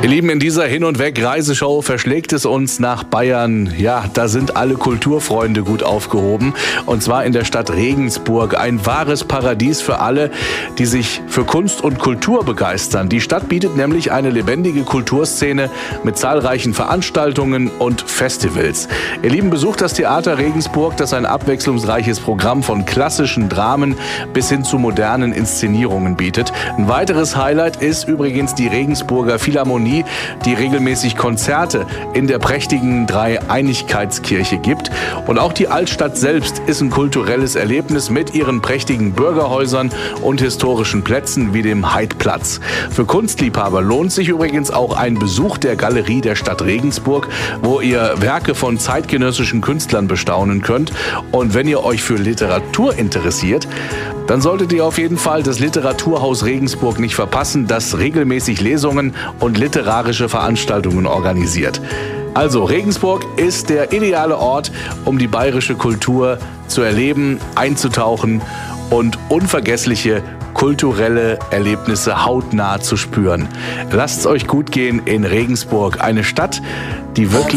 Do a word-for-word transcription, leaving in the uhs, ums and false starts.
Ihr Lieben, in dieser Hin- und Weg-Reiseshow verschlägt es uns nach Bayern. Ja, da sind alle Kulturfreunde gut aufgehoben. Und zwar in der Stadt Regensburg. Ein wahres Paradies für alle, die sich für Kunst und Kultur begeistern. Die Stadt bietet nämlich eine lebendige Kulturszene mit zahlreichen Veranstaltungen und Festivals. Ihr Lieben, besucht das Theater Regensburg, das ein abwechslungsreiches Programm von klassischen Dramen bis hin zu modernen Inszenierungen bietet. Ein weiteres Highlight ist übrigens die Regensburger Philharmonie, die regelmäßig Konzerte in der prächtigen Dreieinigkeitskirche gibt. Und auch die Altstadt selbst ist ein kulturelles Erlebnis mit ihren prächtigen Bürgerhäusern und historischen Plätzen wie dem Heidplatz. Für Kunstliebhaber lohnt sich übrigens auch ein Besuch der Galerie der Stadt Regensburg, wo ihr Werke von zeitgenössischen Künstlern bestaunen könnt. Und wenn ihr euch für Literatur interessiert, dann solltet ihr auf jeden Fall das Literaturhaus Regensburg nicht verpassen, das regelmäßig Lesungen und literarische Veranstaltungen organisiert. Also Regensburg ist der ideale Ort, um die bayerische Kultur zu erleben, einzutauchen und unvergessliche kulturelle Erlebnisse hautnah zu spüren. Lasst es euch gut gehen in Regensburg, eine Stadt, die wirklich